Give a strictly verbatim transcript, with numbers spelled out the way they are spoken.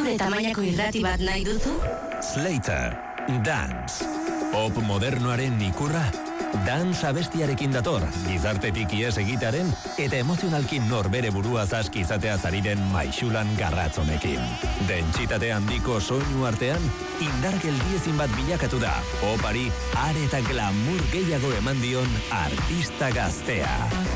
Zure tamainako irrati bat nahi duzu? Slater, Dance. Pop modernoaren ikurra. Dance abestiarekin dator, gizartetik ies egitaren eta emozionalkin norbere burua zaski izatea zariren maixulan garratzonekin. Dentsitate handiko soinu artean, indar geldiezin bat bilakatu da. Popari are eta glamour gehiago eman dion artista gaztea.